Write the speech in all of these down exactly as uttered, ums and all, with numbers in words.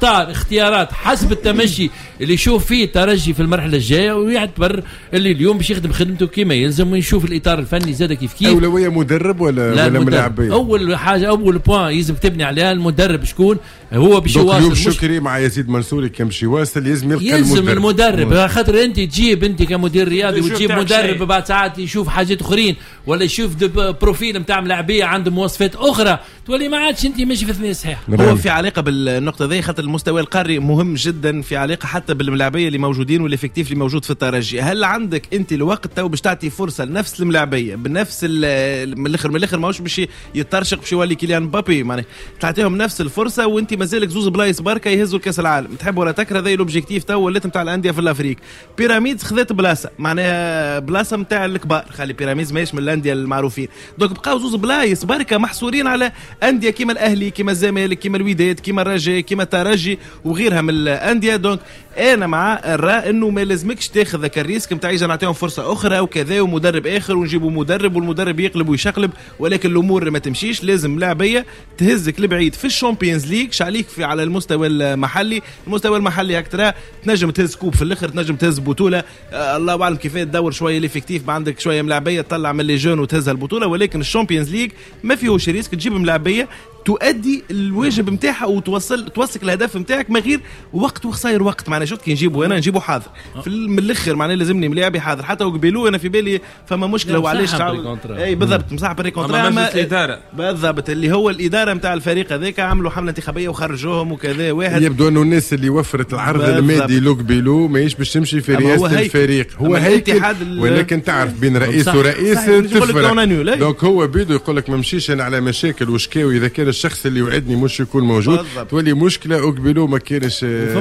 يختار اختيارات حسب التمشي اللي يشوف فيه ترجي في المرحله الجايه، ويعتبر اللي اليوم باش يخدم خدمته كما يلزم، ويشوف الاطار الفني زاد كيف كيف. اولويه مدرب ولا ولا ملاعبيه؟ اول حاجه اول بوان يلزم تبني عليها المدرب شكون هو باش يواصل. يوم شكري مع يزيد منصوري كمشي واصل يلزم يلقى يلزم المدرب, المدرب. خاطر انت تجيب انت كمدير رياضي وتجيب مدرب بعد ساعات يشوف حاجات اخرين ولا يشوف بروفيل نتاع ملاعبيه عنده مواصفات اخرى، تولي ما عادش انت ماشي في اثنين صحيح. هو في علاقه بالنقطه ذي، خاطر المستوى القاري مهم جدا في علاقه حتى بالملاعبيه اللي موجودين والافكتيف اللي موجود في الترجي. هل عندك انت الوقت تو باش تعطي فرصه لنفس الملاعبيه بنفس من الاخر من الاخر ماهوش باش يترشق باش يولي كيليان مبابي، معناها تعطيهم نفس الفرصه وانت مازالك زوز بلايص بركه يهزوا الكاس العالم، تحب ولا تكره. هذا الاوبجيكتيف تو ولات نتاع الانديه في الافريق. بيراميدز خذت بلاصه، معناها بلاصه نتاع الكبار، خلي بيراميدز ماهيش من الانديه المعروفين، دونك بقاو زوز بلايص بركه محصورين على انديه كيما الاهلي كيما الزمالك كيما الوداد كيما الرجاء كيما الترجي وغيرها من الانديه. دونك انا مع الراي انه ما لازمكش تاخذ ذاك الريسك نتاع يجي نعطيهم فرصه اخرى وكذا ومدرب اخر ونجيبوا مدرب والمدرب يقلب ويشقلب، ولكن الامور ما تمشيش. لازم لاعبيه تهزك لبعيد في الشامبيونز ليج، شعليك في على المستوى المحلي. المستوى المحلي هكذا تنجم تهز كوب في الاخر، تنجم تهز بطوله، آه الله اعلم كيف تدور شويه ليفيكتيف، ما عندك شويه ملاعبيه تطلع من لي جون وتهز البطوله. ولكن الشامبيونز ليج ما فيهوش ريسك، تجيب ملاعبيه تؤدي الواجب نتاعها وتوصل توصلك الهدف نتاعك ما غير وقت وخسائر وقت. معناها شفت كي نجيبه انا نجيبه حاضر في من الاخر، معناها لازمني ملاعبي حاضر. حتى وقبلوه انا في بالي فما مشكله وعلاش اي بالضبط مصاحب الريكونترا الاداره بالضبط اللي هو الاداره نتاع الفريق هذاك عملوا حمله انتخابيه وخرجوهم وكذا. واحد يبدو انه الناس اللي وفرت العرض المادي لو قبلوه ماهيش باش تمشي في رئاسه الفريق، هو هيكل، ولكن تعرف بين رئيس ورئيس تفرق. دونك هو بيدو يقول لك ما مشيش انا على مشاكل وشكاوي، اذا كان الشخص اللي يوعدني مش يكون موجود بالضبط. تولي مشكله. اقبلوا ما كانش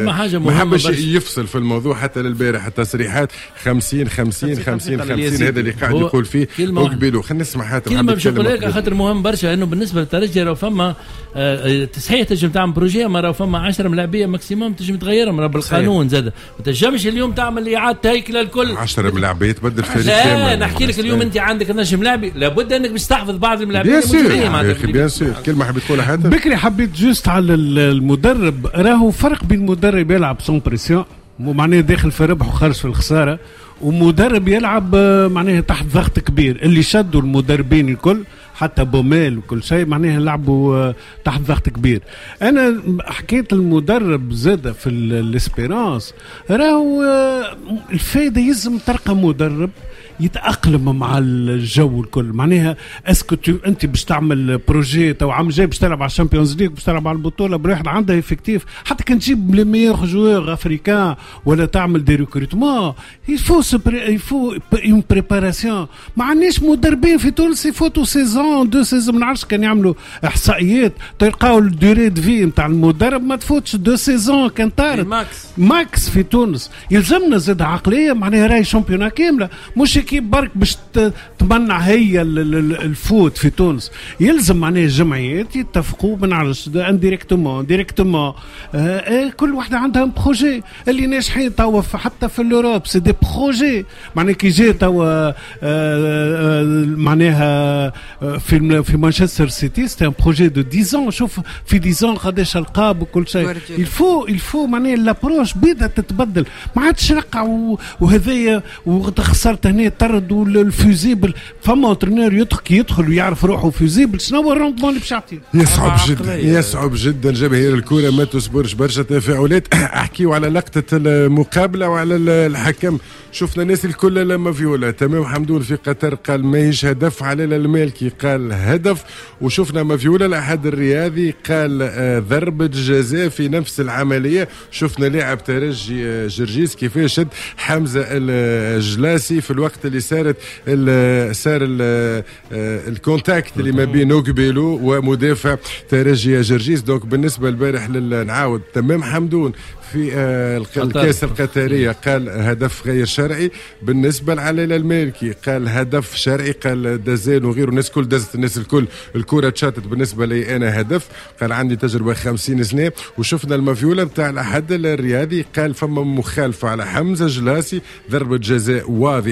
ما حبش يفصل في الموضوع حتى للبارح التصريحات خمسين خمسين خمسين خمسين هذا اللي قاعد يقول فيه. اقبلوا خلينا نسمع حتى كلمه باش نقول لك خاطر مهم برشا انه بالنسبه للترجي راه فما تصحيح تنجم تعمل بروجي، ما راه فما عشرة ملاعبيه ماكسيموم تنجم تغيرهم راه بالقانون زاد، ما تنجمش اليوم تعمل اعاده هيكله الكل عشرة ملاعبيه تبدل فريق كامل. لا نحكي لك اليوم انت عندك نجم لاعبي لابد انك باش تحفظ بعض الملاعبيه الموجودين. بيان سور كلمه حبيت تقولها حتى بكري حبيت جوست على المدرب. راهو فرق بين مدرب يلعب سون بريسيون معناه داخل في ربح وخارج في الخساره، ومدرب يلعب معناه تحت ضغط كبير. اللي شدوا المدربين الكل حتى بوميل وكل شيء معناه لعبوا تحت ضغط كبير. انا حكيت المدرب زاد في الاسبيرانس راهو الفايده يلزم تلقى مدرب يتأقلم مع الجو الكل. معناها اسكو انت باش تعمل بروجي تو عام جاي باش تلعب على الشامبيونز ليغ باش تلعب على البطوله بواحد عندها افكتيف، حتى كان تجيب لي ميور جوور افريكان ولا تعمل دي ريكروتمون يفو يفو اون بريباراسيون. ما عندناش مدربين في تونس يفوتوا سيزون دو سيزون، ما نعرفش كان يعملوا احصائيات تلقاو الدوري دو في نتاع المدرب ما تفوتش دو سيزون كان طارت ماكس ماكس في تونس. يلزمنا زاد عقليه معناها راهي شامبيونا كامله، مش كيف برك باش تمنع هي الفوت في تونس. يلزم معناه الجمعيات يتفقوا ما نعرفش انديريكتومون ديريكتومون آه كل واحده عندها بروجي اللي ناجحين توا حتى في الاوروب سي دي بروجي. معناه كي جاي توا معناها في في مانشستر سيتي سي ان بروجي دو عشرة شوف في عشرة قداش القاب وكل شيء. الفو الفو معناه لابروش بدا تتبدل، ما عادش رقع وهذايا وخسرت هنا طرد والفيزيبل. فما انترينور يدخل يدخل ويعرف روحه فيزيبل شنو هو الروندمون اللي باش يعطيه. يصعب جدا يصعب جدا. جماهير الكره ما تصبرش برشا تفاعلات. احكيوا على لقطه المقابله وعلى الحكم. شفنا ناس الكل لما فيولا تمام حمدون في قطر قال ماهيش هدف على المالكي قال هدف، وشفنا مافيولا الاحد الرياضي قال آه ضربة جزاء في نفس العملية. شفنا لاعب ترجي آه جرجيس كيفاش شد حمزة الجلاسي في الوقت اللي صارت صار آه الكونتاكت اللي ما بين اوكبيلو ومدافع ترجي جرجيس. دونك بالنسبة البارح نعاود تمام حمدون في آه الكاس القطرية قال هدف غير شرعي. بالنسبة لعلي المالكي قال هدف شرعي، قال دازين وغيره. الناس كل دازت الناس الكل الكرة تشاتت. بالنسبة لي أنا هدف، قال عندي تجربة خمسين سنة. وشفنا المفيولة بتاع الأحد الرياضي قال فما مخالفة على حمزة جلاسي ضربة جزاء واضحة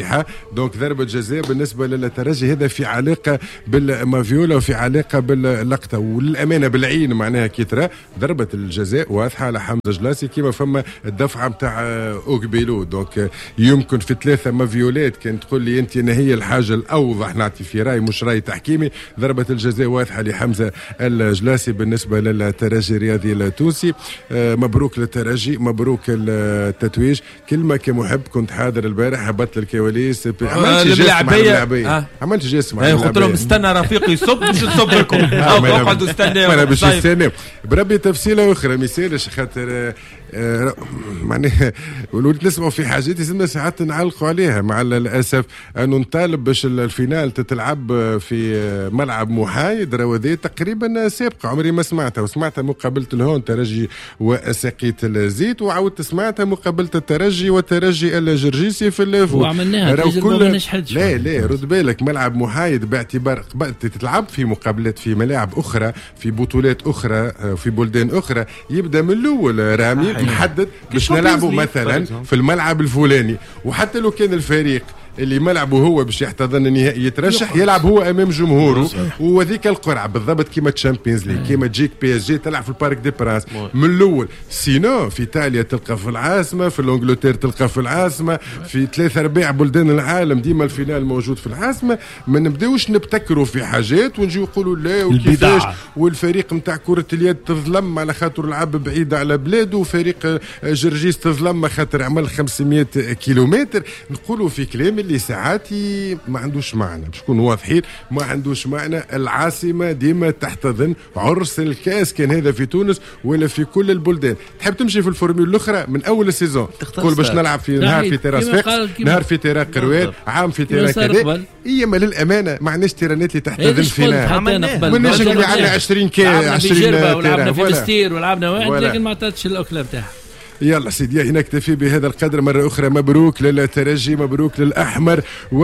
دونك ضربة جزاء بالنسبة للترجي، هذا في علاقة بالمافيولا وفي علاقة باللقطة والأمانة بالعين، معناها كي ترى ضربة الجزاء واضحة على حمزة جلاسي كيما فما الدفعة متاع أوكبيلو. دونك يمكن في ثلاثة مافيولات كان تقول لي أنت أن هي الحاجة الأوضح، نعطي في رأي مش رأي تحكيمي، ضربة الجزاء واضحة لحمزة الجلاسي بالنسبة للترجي الرياضي التونسي. مبروك للترجي، مبروك التتويج. كلمة كمحب كنت حاضر البارح، هبطت الكواليس، عملت جسم على الملعبية، عملت جسم على الملعبية، قلت لهم استنى رفيقي يصب مش نصب لكم، اقعدوا استنوا انا باش نستناو بربي. تفصيله اخرى ما يسالش خاطر آه معناها ولولت نسمعوا في حاجات لازمنا ساعات نعلقوا عليها. مع الاسف انه نطالب باش الفينال تتلعب في ملعب محايد، راهو هذه تقريبا سابقه عمري ما سمعتها، وسمعتها مقابله الهون ترجي وساقية الزيت، وعاودت سمعتها مقابله الترجي والترجي الجرجيسي في اللافو، وعملناها تجربه ما نجحتش. لا لا رد بالك، ملعب محايد باعتبار قبلت تتلعب في مقابلات في ملاعب اخرى في بطولات اخرى في بلدان اخرى، يبدا من الاول رامي محدد باش نلعبوا مثلا في الملعب الفلاني، وحتى لو كان الفريق اللي ملعبه هو باش يحتضن النهائي يترشح يلعب هو امام جمهوره، وذيك القرعه بالضبط كيما تشامبيونز ليج، كيما تجيك بي اس جي تلعب في البارك دي برانس من الاول. سينو في ايطاليا تلقى في العاصمه، في الانجلترا تلقى في العاصمه، في ثلاثة ارباع بلدان العالم ديما الفينال موجود في العاصمه. ما نبداوش نبتكروا في حاجات ونجيو نقولوا لا وكيفاش، والفريق نتاع كره اليد تظلم على خاطر لعب بعيد على بلاده، وفريق جرجيس تظلم خاطر عمل خمسمائة كيلومتر. نقولوا في كلام اللي ساعات ما عندوش معنى، باش نكون واضحين ما عندوش معنى. العاصمة ديما تحتضن عرس الكاس، كان هذا في تونس ولا في كل البلدان. تحب تمشي في الفورمول الأخرى من أول السيزون تقول باش نلعب في نهار في تيراس فيكس، نهار في تيرا قروال، عام في تيرا كذا. هي ما للأمانة ما عندناش تيرانات اللي تحتضن فينا، ما نجم اللي عندنا عشرين كا عشرين تيرا، ولعبنا في بستير ولعبنا واحد لكن ما عطاتش الأكلة بتاعها. يلا سيدي هنا نكتفي بهذا القدر مرة أخرى. مبروك للترجي، مبروك للأحمر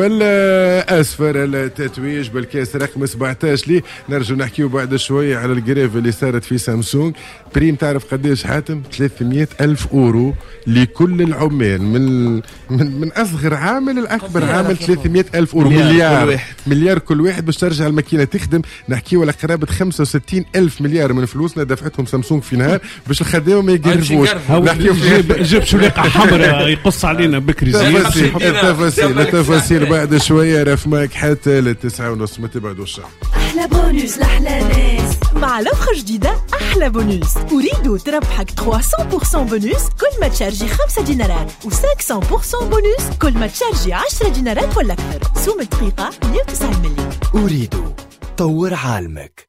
والأصفر التتويج بالكاس رقم سبعطاش. لي نرجو نحكيو بعد شوية على الجريف اللي صارت في سامسونج. بريم تعرف قديش حاتم؟ ثلاثمائة ألف أورو لكل العمال، من من, من أصغر عامل الأكبر عامل، ثلاثمائة ألف أورو، مليار كل واحد. مليار كل واحد باش ترجع الماكينة تخدم. نحكيو على قرابة خمسة وستين ألف مليار من فلوسنا دفعتهم سامسونج في نهار باش الخدامة ما يقرفوش. جيب شليقة حمراء يقص علينا بكري زين. التفاصيل التفاصيل بعد شوية رفماك حتى للتسعة ونص، ما تبعدوش. أحلى بونوس لأحلى ناس مع لوفر جديدة أحلى بونوس. أريد تربحك ثلاثمائة بالمئة بونوس كل ما تشارجي خمسة دينارات، و500 بالمئة بونوس كل ما تشارجي عشرة دينارات ولا أكثر. سوم الدقيقة مئة وتسعين مليون. أريد طور عالمك.